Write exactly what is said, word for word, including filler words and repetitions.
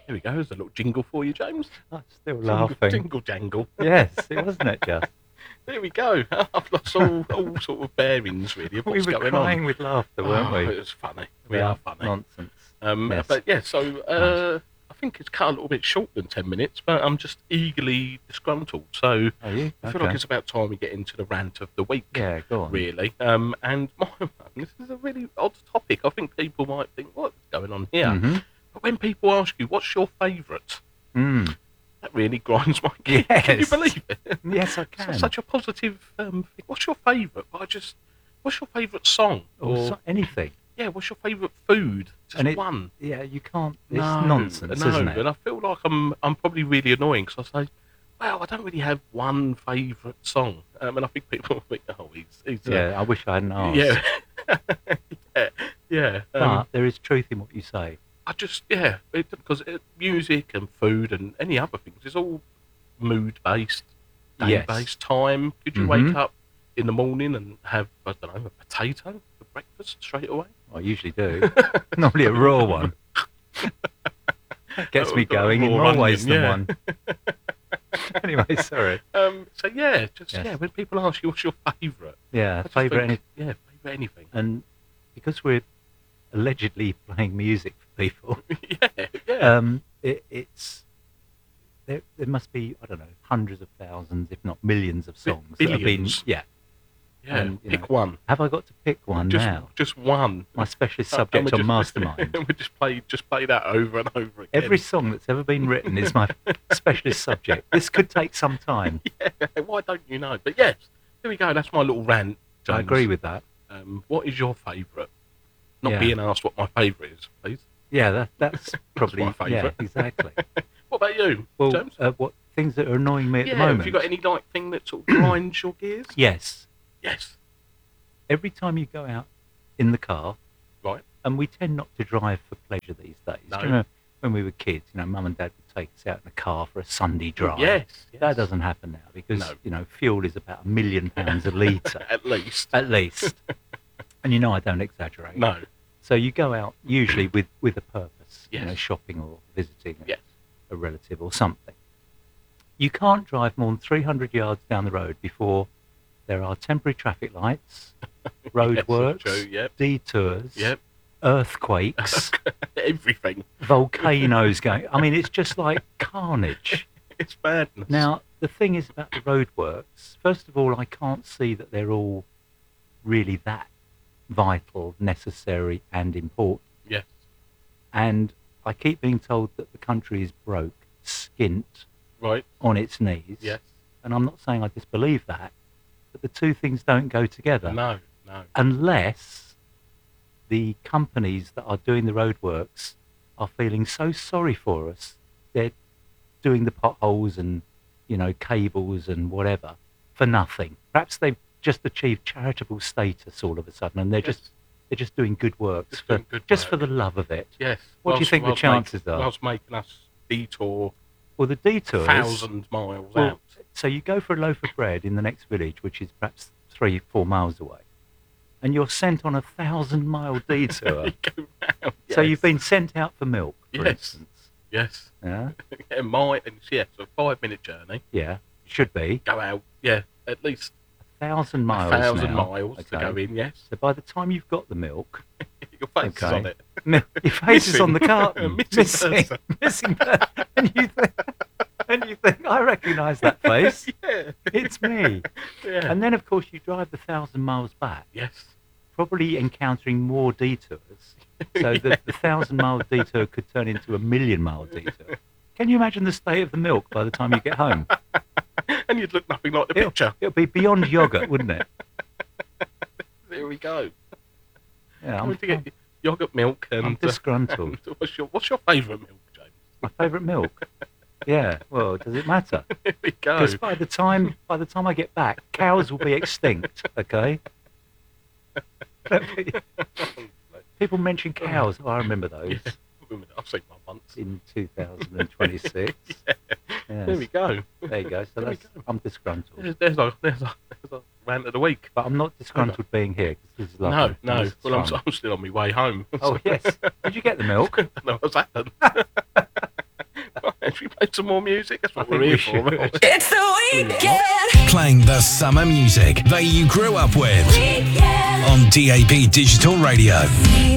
Here we go. There's a little jingle for you, James. I'm still Jingle, laughing. jingle jangle. Yes, it wasn't it just? There we go. I've lost all, all sort of bearings, really, of We what's were going crying on. with laughter, weren't Oh, we? it was funny. We Yeah, are funny. Nonsense. Um, Yes. But yeah, so uh, I think it's cut a little bit short than ten minutes, but I'm just eagerly disgruntled. So Are you? I feel Okay. like it's about time we get into the rant of the week. Yeah, go on. Really. Um, and my one, this is a really odd topic. I think people might think, what's going on here? Mm-hmm. But when people ask you, what's your favourite? Mm. That really grinds my gears. Yes. Can you believe it? Yes, I It's can. such a positive um, thing. What's your favourite? But I just, what's your favourite song? Or Or so- anything. yeah, what's your favourite food? Just And it- one. Yeah, you can't. It's No, nonsense, no, isn't it? And I feel like I'm, I'm probably really annoying because I say, well, I don't really have one favourite song, um, and I think people think, oh, he's, he's uh, Yeah, I wish I hadn't asked. yeah, yeah, yeah. But Um, there is truth in what you say. I just, yeah, it, because it, music and food and any other things is all mood based, day Yes. based time. Could you Mhm. wake up in the morning and have, I don't know, a potato for breakfast straight away? I usually do. Normally a raw one. That gets Oh, me got a going in raw more ways onion, than one. Anyway, sorry. Um, so yeah, just Yes. yeah. When people ask you what's your favourite, Yeah, I just favourite. think, Any- yeah, favourite anything. and because we're allegedly playing music for people, yeah, yeah. um, it, it's there. There must be I don't know hundreds of thousands, if not millions, of songs that have been. billions. Yeah. yeah. and, you Pick know, one. Have I got to pick one just, now? just one. My specialist And subject we on just- Mastermind. we just play, just play that over and over again. Every song that's ever been written is my specialist subject. This could take some time. yeah. Why don't you know? But yes, here we go. That's my little rant. I James. agree with that. Um, what is your favourite? Not Yeah. being asked what my favourite is, please. Yeah, that, that's probably my favourite. Yeah, exactly. What about you, Well, James? uh, what things that are annoying me at Yeah. the moment? Have you got any like thing that sort of grinds your gears? Yes. Yes. Every time you go out in the car, Right. and we tend not to drive for pleasure these days. No. Do you remember when we were kids, you know, mum and dad would take us out in the car for a Sunday drive? Yes. yes. That doesn't happen now because, No. you know, fuel is about a million pounds a litre, At least. at least. And you know I don't exaggerate. No. So you go out usually with, with a purpose, you know, Yes. shopping or visiting a- Yes. a relative or something. You can't drive more than three hundred yards down the road before there are temporary traffic lights, roadworks, Yes, true, yep. detours, Yep. earthquakes, Everything. volcanoes going. I mean, it's just like carnage. It's madness. Now, the thing is about the roadworks, first of all, I can't see that they're all really that vital, necessary, and important. Yes. And I keep being told that the country is broke, skint, Right. on its knees. Yes. And I'm not saying I disbelieve that, but the two things don't go together. No. No. Unless the companies that are doing the roadworks are feeling so sorry for us, they're doing the potholes and, you know, cables and whatever for nothing. Perhaps they've just achieved charitable status all of a sudden, and they're Yes. just they're just doing good works Just for doing good just work. for the love of it. Yes. What do you Whilst- think the whilst chances make, are? Whilst making us detour Well, the detours. thousand miles Well, out. so you go for a loaf of bread in the next village, which is perhaps three, four miles away, and you're sent on a thousand mile detour. You go round. So Yes. you've been sent out for milk, for Yes. instance. Yes. Yeah, Yeah, my and yeah, so a five minute journey. yeah, should be Go out. Yeah, at least a thousand miles. a thousand now. miles to Okay. go in. Yes. So by the time you've got the milk, Your face is Okay. on it. mi- your face is on the Missing. carton, Missing missing, person. missing, person. and you think, and you think, I recognise that face. yeah. It's me. Yeah. And then, of course, you drive the thousand miles back, yes. probably encountering more detours. So the, the thousand mile detour could turn into a million mile detour. Can you imagine the state of the milk by the time you get home? And you'd look nothing like the It'll, picture. it'll be beyond yogurt, wouldn't it? There we go. Yeah, I'm I'm, to get yogurt milk and I'm disgruntled. uh, what's your what's your favourite milk, James? My favourite milk. Yeah. Well, does it matter? There we go. Because by the time by the time I get back, cows will be extinct. Okay. People mention cows. Oh, I remember those Yeah. I've seen one once. in two thousand twenty-six. Yeah. Yes. There we go. There you go. So There we that's, go. I'm disgruntled. There's, there's a there's a there's a rant of the week. But I'm not disgruntled being here because this is No, lovely. no. This is Well, I'm, fun. I'm still on my way home. Oh yes. Did you get the milk? I don't know what's happened. Should we play some more music? That's what I we're think here we for. should. It's the weekend. Playing the summer music that you grew up with Weekend. on D A B Digital Radio.